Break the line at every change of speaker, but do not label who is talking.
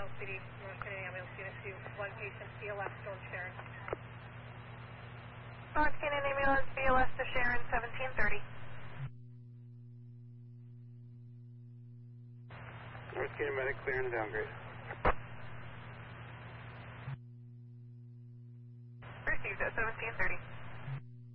LCD, North Kennedy Ambulance Unit 2, one patient, BLS, North Sharon.
North Kennedy Ambulance, BLS to Sharon, 1730.
North Kennedy Medic, clearing the downgrade.
Received at 1730.